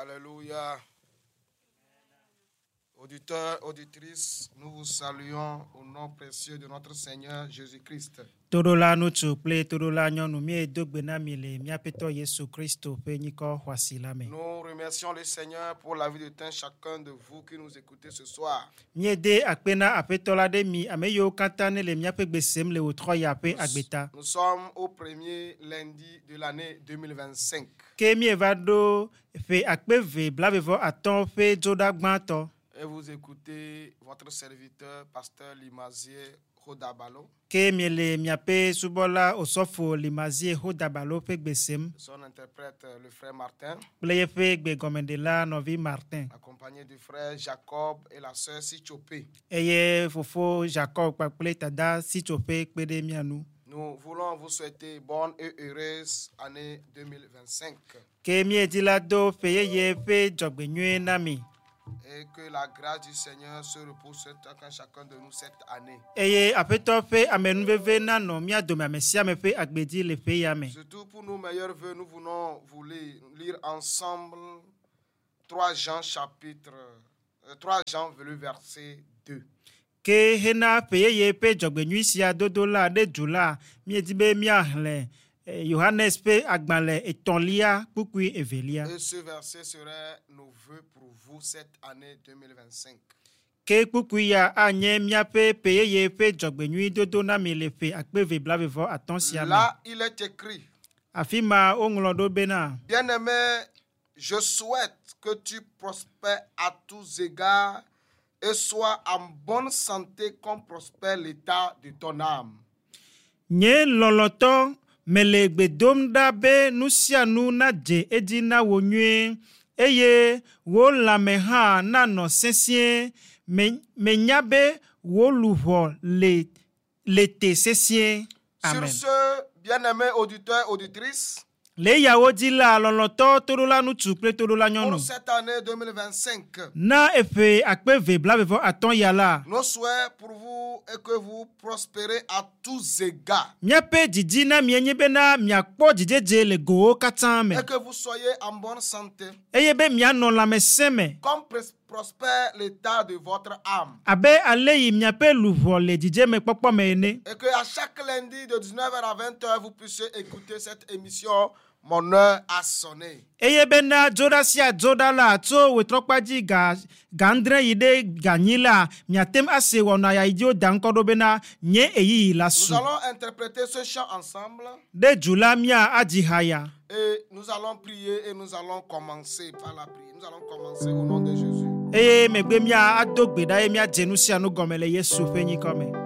Alléluia. Auditeurs, auditrices, nous vous saluons au nom précieux de notre Seigneur Jésus-Christ. Nous remercions le Seigneur pour la vie de tout chacun de vous qui nous écoutez ce soir. Nous sommes au premier lundi de l'année 2025. Et vous écoutez votre serviteur, pasteur Limazier Hodabalo. Son interprète, le frère Martin. Accompagné du frère Jacob et la sœur Sichopé. Nous voulons vous souhaiter bonne et heureuse année 2025. Et que la grâce du Seigneur se repose sur chacun de nous cette année. Surtout pour nos meilleurs vœux, nous voulons vous lire ensemble 3 Jean le verset 2. Et ce verset serait nos vœux pour vous cette année 2025. Là, il est écrit: Bien-aimé, je souhaite que tu prospères à tous égards et sois en bonne santé comme prospère l'état de ton âme. Sur ce, bien-aimés auditeurs, auditrices, pour cette année 2025, nos souhaits pour vous est que vous prospérez à tous égards. Et que vous soyez en bonne santé. Comme prospère l'état de votre âme. Et que à chaque lundi de 19h à 20h, vous puissiez écouter cette émission. Mon heure a sonné. Nous allons interpréter ce chant ensemble. Et nous allons prier et nous allons commencer par la prière. Nous allons commencer au nom de Jésus.